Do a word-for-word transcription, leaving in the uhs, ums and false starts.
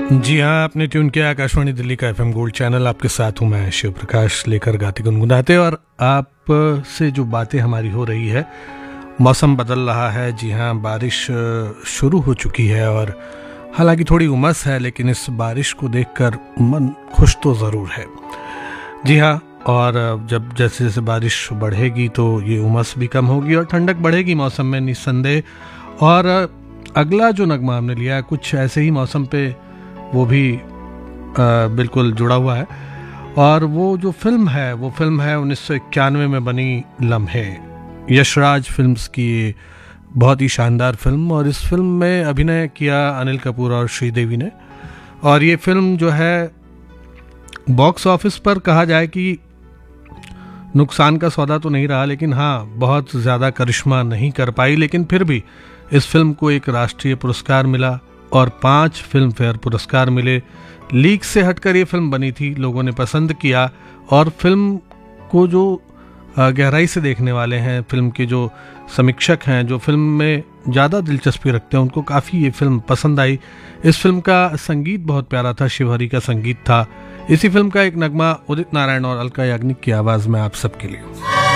जी हाँ, आपने ट्यून किया आकाशवाणी दिल्ली का एफएम गोल्ड चैनल। आपके साथ हूँ मैं शिव प्रकाश, लेकर गाते गुनगुनाते। और आप से जो बातें हमारी हो रही है, मौसम बदल रहा है। जी हाँ, बारिश शुरू हो चुकी है और हालांकि थोड़ी उमस है, लेकिन इस बारिश को देखकर मन खुश तो ज़रूर है। जी हाँ, और जब जैसे जैसे बारिश बढ़ेगी तो ये उमस भी कम होगी और ठंडक बढ़ेगी मौसम में निस्संदेह। और अगला जो नगमा हमने लिया है कुछ ऐसे ही मौसम पे, वो भी आ, बिल्कुल जुड़ा हुआ है। और वो जो फिल्म है वो फिल्म है उन्नीस सौ इक्यानवे में बनी लम्हे, यशराज फिल्म्स की बहुत ही शानदार फिल्म। और इस फिल्म में अभिनय किया अनिल कपूर और श्रीदेवी ने। और ये फिल्म जो है बॉक्स ऑफिस पर कहा जाए कि नुकसान का सौदा तो नहीं रहा, लेकिन हाँ बहुत ज़्यादा करिश्मा नहीं कर पाई। लेकिन फिर भी इस फिल्म को एक राष्ट्रीय पुरस्कार मिला और पांच फिल्म फेयर पुरस्कार मिले। लीक से हटकर ये फिल्म बनी थी, लोगों ने पसंद किया। और फिल्म को जो गहराई से देखने वाले हैं, फिल्म के जो समीक्षक हैं, जो फिल्म में ज़्यादा दिलचस्पी रखते हैं, उनको काफ़ी ये फिल्म पसंद आई। इस फिल्म का संगीत बहुत प्यारा था, शिवहरी का संगीत था। इसी फिल्म का एक नगमा उदित नारायण और अलका याग्निक की आवाज़ में आप सबके लिए।